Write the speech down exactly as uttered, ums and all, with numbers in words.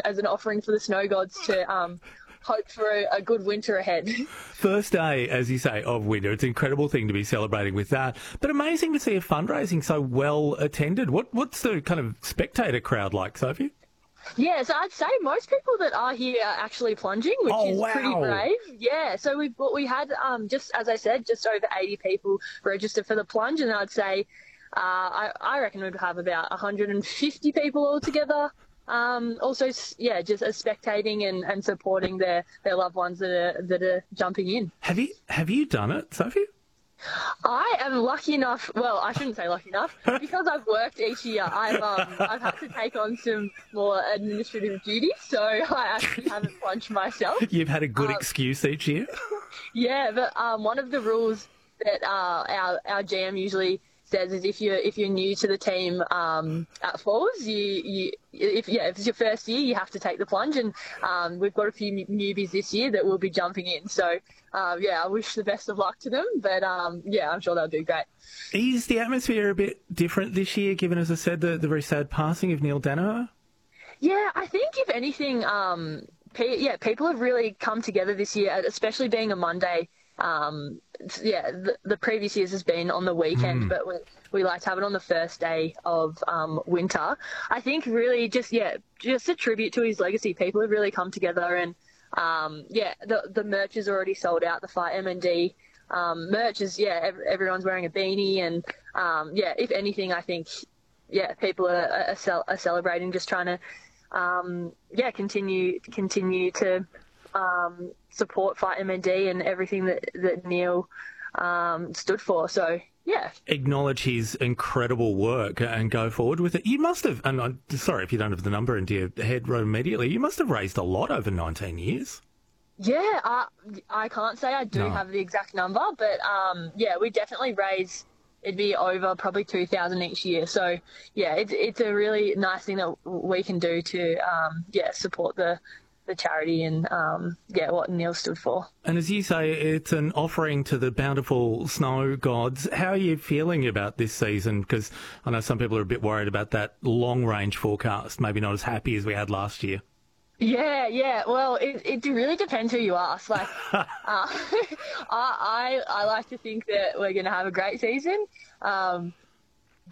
as an offering for the snow gods to um, hope for a, a good winter ahead. First day, as you say, of winter. It's an incredible thing to be celebrating with that. But amazing to see a fundraising so well attended. What What's the kind of spectator crowd like, Sophie? Yeah, so I'd say most people that are here are actually plunging, which Oh, is wow. pretty brave. Yeah, so we but we had um, just as I said, just over eighty people registered for the plunge, and I'd say uh, I I reckon we'd have about one hundred fifty people altogether. Um, also, yeah, just as spectating and, and supporting their, their loved ones that are that are jumping in. Have you Have you done it, Sophie? I am lucky enough. Well, I shouldn't say lucky enough because I've worked each year. I've um, I've had to take on some more administrative duties, so I actually haven't plunged myself. You've had a good um, excuse each year. Yeah, but um, one of the rules that uh, our our G M usually says is if you're if you're new to the team um, at Falls, you you if yeah if it's your first year, you have to take the plunge, and um, we've got a few newbies this year that will be jumping in. So uh, yeah, I wish the best of luck to them, but um, yeah, I'm sure they'll do great. Is the atmosphere a bit different this year, given, as I said, the, the very sad passing of Neil Danaher? Yeah, I think if anything, um, pe- yeah, people have really come together this year, especially being a Monday. Um, yeah, the, the previous years has been on the weekend, mm. but we, we like to have it on the first day of um, winter. I think really just, yeah, just a tribute to his legacy. People have really come together, and um, yeah, the the merch is already sold out. The Fight M and D um, merch is, yeah, ev- everyone's wearing a beanie, and um, yeah, if anything, I think, yeah, people are, are, cel- are celebrating, just trying to, um, yeah, continue continue to um, support Fight M and D and everything that, that Neil um, stood for. So, yeah. Acknowledge his incredible work and go forward with it. You must have, and I'm sorry if you don't have the number into your head right immediately, you must have raised a lot over nineteen years. Yeah, uh, I can't say I do No. have the exact number, but um, yeah, we definitely raise, it'd be over probably two thousand each year. So, yeah, it's it's a really nice thing that we can do to, um, yeah, support the the charity and, um, yeah, what Neil stood for. And as you say, it's an offering to the bountiful snow gods. How are you feeling about this season? Because I know some people are a bit worried about that long-range forecast, maybe not as happy as we had last year. Yeah, yeah. Well, it, it really depends who you ask. Like, uh, I, I I like to think that we're going to have a great season. Um,